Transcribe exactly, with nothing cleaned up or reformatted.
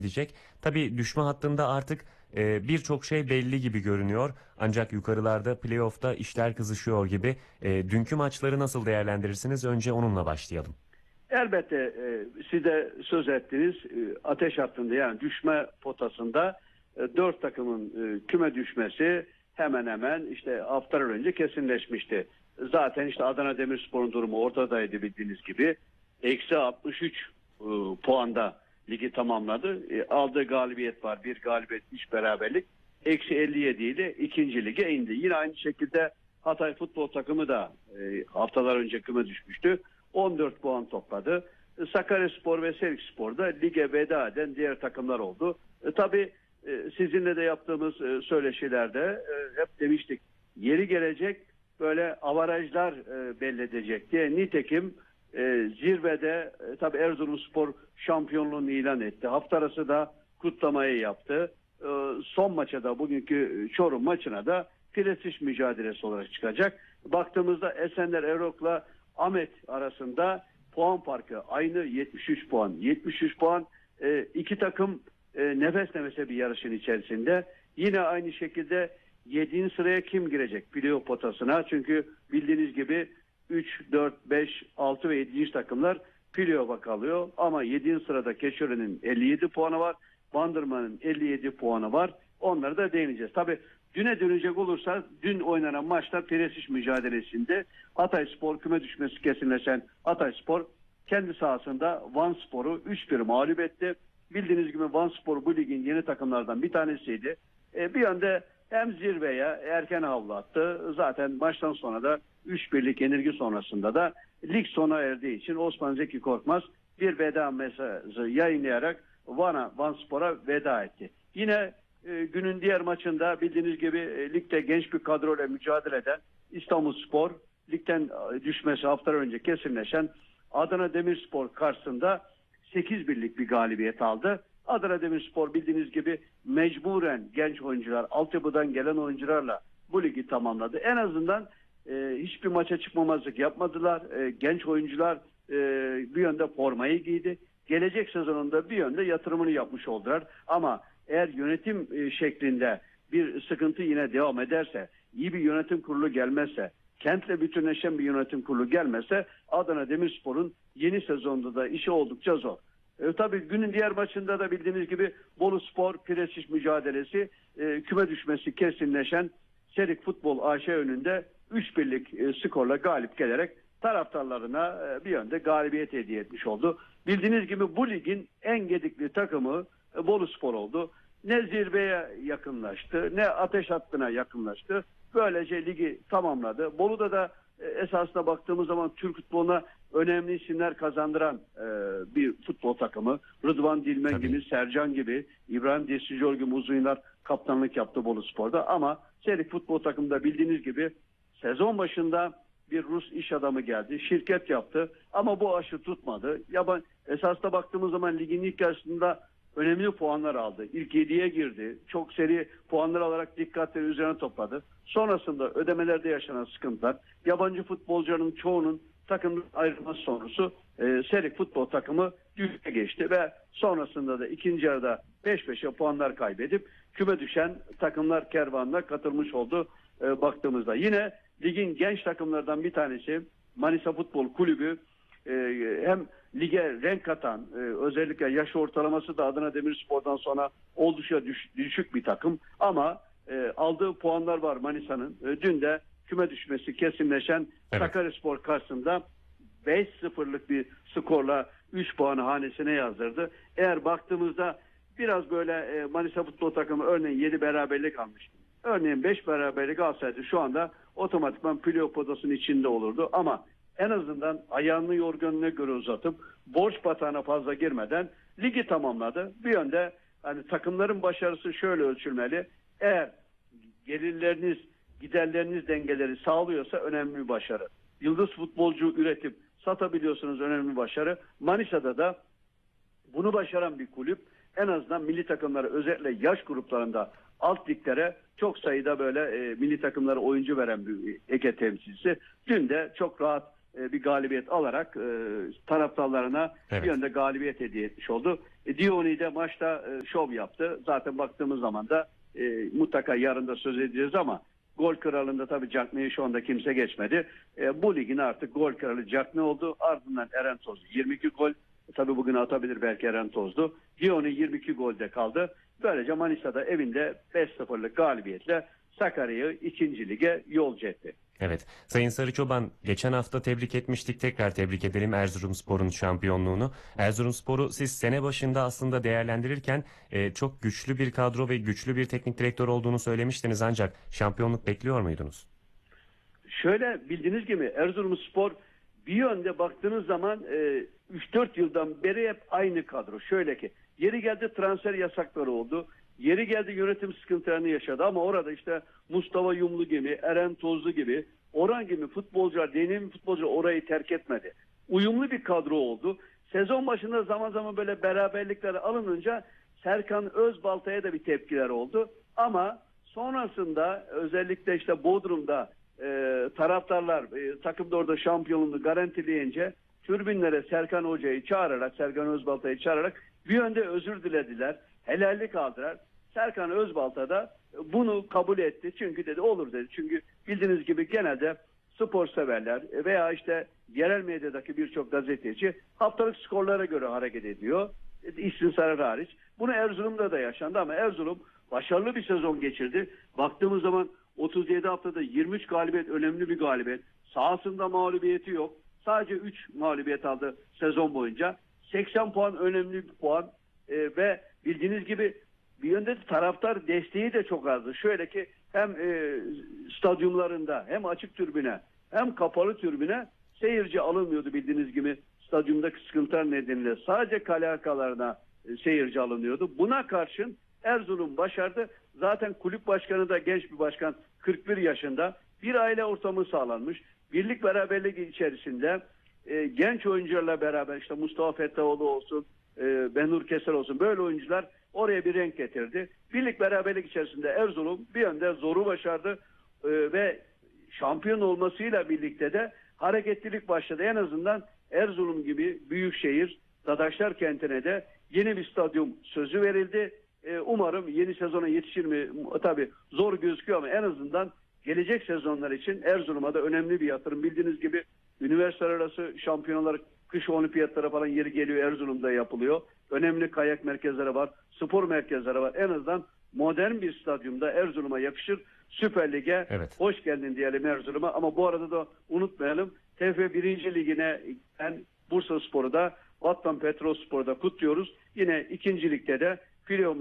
edecek. Tabii düşme hattında artık e, birçok şey belli gibi görünüyor. Ancak yukarılarda playoff'ta işler kızışıyor gibi. E, dünkü maçları nasıl değerlendirirsiniz? Önce onunla başlayalım. Elbette e, siz de söz ettiniz, e, ateş hattında yani düşme potasında e, dört takımın e, küme düşmesi hemen hemen işte haftalar önce kesinleşmişti. Zaten işte Adana Demirspor'un durumu ortadaydı bildiğiniz gibi. Eksi altmış üç e, puanda ligi tamamladı. E, aldığı galibiyet var. Bir galibiyet, üç beraberlik. Eksi elli yedi ile ikinci lige indi. Yine aynı şekilde Hatay futbol takımı da e, haftalar önce küme düşmüştü. on dört puan topladı. Sakaryaspor ve Selikspor da lige veda eden diğer takımlar oldu. E, tabii e, sizinle de yaptığımız e, söyleşilerde e, hep demiştik. Yeri gelecek böyle avarajlar e, belli edecek diye. Nitekim e, zirvede e, tabii Erzurumspor şampiyonluğunu ilan etti. Hafta arası da kutlamayı yaptı. E, son maça da bugünkü Çorum maçına da prestij mücadelesi olarak çıkacak. Baktığımızda Esenler Erok'la Ahmet arasında puan farkı aynı yetmiş üç puan. yetmiş üç puan e, iki takım e, nefes nefese bir yarışın içerisinde. Yine aynı şekilde yedinci sıraya kim girecek playoff potasına? Çünkü bildiğiniz gibi üç, dört, beş, altı ve yedinci takımlar playoff'a kalıyor. Ama yedinci sırada Keçiören'in elli yedi puanı var. Bandırma'nın elli yedi puanı var. Onları da değineceğiz. Tabii düne dönecek olursa dün oynanan maçta prestij mücadelesinde Hatayspor küme düşmesi kesinleşen Hatayspor kendi sahasında Vanspor'u üç bir mağlup etti. Bildiğiniz gibi Vanspor bu ligin yeni takımlardan bir tanesiydi. E, bir yönde hem zirveye erken havlu attı. Zaten maçtan sonra da üç birlik yenilgi sonrasında da lig sona erdiği için Osman Zeki Korkmaz bir veda mesajı yayınlayarak Van'a, Vanspor'a veda etti. Yine e, günün diğer maçında bildiğiniz gibi e, ligde genç bir kadroyla mücadele eden İstanbulspor ligden e, düşmesi haftalar önce kesinleşen Adana Demirspor karşısında sekiz birlik bir galibiyet aldı. Adana Demirspor bildiğiniz gibi mecburen genç oyuncular, altyapıdan gelen oyuncularla bu ligi tamamladı. En azından e, hiçbir maça çıkmamazlık yapmadılar. E, genç oyuncular e, bir yönde formayı giydi. Gelecek sezonunda bir yönde yatırımını yapmış oldular. Ama eğer yönetim e, şeklinde bir sıkıntı yine devam ederse, iyi bir yönetim kurulu gelmezse, kentle bütünleşen bir yönetim kurulu gelmezse Adana Demirspor'un yeni sezonda da işi oldukça zor. E, tabii günün diğer maçında da bildiğiniz gibi Boluspor prestij mücadelesi e, küme düşmesi kesinleşen Serik Futbol A Ş önünde üç birlik e, skorla galip gelerek taraftarlarına e, bir yönde galibiyet hediye etmiş oldu. Bildiğiniz gibi bu ligin en gedikli takımı e, Boluspor oldu. Ne zirveye yakınlaştı, ne ateş hattına yakınlaştı. Böylece ligi tamamladı. Bolu'da da e, esasına baktığımız zaman Türk futboluna önemli isimler kazandıran e, bir futbol takımı. Rıdvan Dilmen Tabii. gibi, Sercan gibi, İbrahim Desici gibi uzun yıllar kaptanlık yaptı Boluspor'da. Ama Serik futbol takımında bildiğiniz gibi sezon başında bir Rus iş adamı geldi. Şirket yaptı ama bu aşı tutmadı. Yaban, esasına baktığımız zaman ligin ilk yarısında önemli puanlar aldı. İlk yediye girdi. Çok seri puanlar alarak dikkatleri üzerine topladı. Sonrasında ödemelerde yaşanan sıkıntılar, yabancı futbolcuların çoğunun takımın ayrılması sonrası e, Serik futbol takımı düşüşe geçti ve sonrasında da ikinci yarıda peş peşe puanlar kaybedip küme düşen takımlar kervanına katılmış oldu e, baktığımızda. Yine ligin genç takımlardan bir tanesi Manisa Futbol Kulübü e, hem lige renk katan e, özellikle yaş ortalaması da Adana Demirspor'dan sonra oldukça düş, düşük bir takım ama e, aldığı puanlar var Manisa'nın. E, dün de küme düşmesi kesinleşen Evet. Sakaryaspor karşısında beş sıfırlık bir skorla üç puanı hanesine yazdırdı. Eğer baktığımızda biraz böyle e, Manisa futbol takımı örneğin yedi beraberlik almış. Örneğin beş beraberlik alsaydı şu anda otomatikman playoff potasının içinde olurdu ama en azından ayağını yorganına göre uzatıp borç batağına fazla girmeden ligi tamamladı. Bir yönde hani takımların başarısı şöyle ölçülmeli. Eğer gelirleriniz, giderleriniz dengeleri sağlıyorsa önemli bir başarı. Yıldız futbolcu üretip satabiliyorsunuz, önemli bir başarı. Manisa'da da bunu başaran bir kulüp en azından milli takımları özellikle yaş gruplarında alt liglere çok sayıda böyle e, milli takımlara oyuncu veren bir Ege temsilcisi. Dün de çok rahat e, bir galibiyet alarak e, taraftarlarına Evet. bir yönde galibiyet hediye etmiş oldu. E, Dioni de maçta e, şov yaptı. Zaten baktığımız zaman da e, mutlaka yarın da söz edeceğiz ama gol kralında tabii Cagney'i şu anda kimse geçmedi. E, bu ligin artık gol kralı Cagney oldu. Ardından Eren Tozlu yirmi iki gol. E, tabii bugün atabilir belki Eren Tozlu. Dioni yirmi iki golde kaldı. Böylece Manisa'da evinde beş sıfırlık galibiyetle Sakarya'yı ikinci lige yolcu etti. Evet. Sayın Sarıçoban, geçen hafta tebrik etmiştik. Tekrar tebrik edelim Erzurumspor'un şampiyonluğunu. Erzurumspor'u siz sene başında aslında değerlendirirken e, çok güçlü bir kadro ve güçlü bir teknik direktör olduğunu söylemiştiniz, ancak şampiyonluk bekliyor muydunuz? Şöyle, bildiğiniz gibi Erzurumspor bir yönde baktığınız zaman e, üç dört yıldan beri hep aynı kadro. Şöyle ki yeri geldi transfer yasakları oldu. Yeri geldi yönetim sıkıntılarını yaşadı ama orada işte Mustafa Yumlu gibi, Eren Tozlu gibi, Orhan gibi futbolcular, deneyimli futbolcular orayı terk etmedi. Uyumlu bir kadro oldu. Sezon başında zaman zaman böyle beraberlikler alınınca Serkan Özbalta'ya da bir tepkiler oldu. Ama sonrasında özellikle işte Bodrum'da e, taraftarlar e, takımda orada şampiyonluğunu garantileyince tribünlere Serkan Hoca'yı çağırarak, Serkan Özbalta'yı çağırarak bir yönde özür dilediler. Helallik aldılar. Serkan Özbalta da bunu kabul etti. Çünkü dedi olur dedi. Çünkü bildiğiniz gibi genelde spor severler veya işte yerel medyadaki birçok gazeteci haftalık skorlara göre hareket ediyor. İstinsalar hariç. Bunu Erzurum'da da yaşandı ama Erzurum başarılı bir sezon geçirdi. Baktığımız zaman otuz yedi haftada yirmi üç galibiyet, önemli bir galibiyet. Sahasında mağlubiyeti yok. Sadece üç mağlubiyet aldı sezon boyunca. seksen puan önemli bir puan ee, ve bildiğiniz gibi bir yönde de taraftar desteği de çok azdı. Şöyle ki hem e, stadyumlarında hem açık tribüne hem kapalı tribüne seyirci alınmıyordu bildiğiniz gibi. Stadyumdaki sıkıntılar nedeniyle sadece kale arkalarına e, seyirci alınıyordu. Buna karşın Erzurum başardı. Zaten kulüp başkanı da genç bir başkan, kırk bir yaşında. Bir aile ortamı sağlanmış. Birlik beraberlik içerisinde e, genç oyuncularla beraber işte Mustafa Fettaoğlu olsun, e, Benur Keser olsun, böyle oyuncular oraya bir renk getirdi. Birlik beraberlik içerisinde Erzurum bir yönde zoru başardı e, ve şampiyon olmasıyla birlikte de hareketlilik başladı. En azından Erzurum gibi büyük şehir, Dadaşlar kentine de yeni bir stadyum sözü verildi. E, umarım yeni sezona yetişir mi? Tabii zor gözüküyor ama en azından gelecek sezonlar için Erzurum'a da önemli bir yatırım. Bildiğiniz gibi üniversiteler arası şampiyonalar, kış olimpiyatları falan yeri geliyor, Erzurum'da yapılıyor. Önemli kayak merkezleri var, spor merkezleri var. En azından modern bir stadyumda Erzurum'a yakışır. Süper Lig'e Evet. hoş geldin diyelim Erzurum'a. Ama bu arada da unutmayalım, T F F birinci Ligi'ne ben Bursaspor'u da Batman Petrolspor'u da kutluyoruz. Yine ikinci ligde de Filo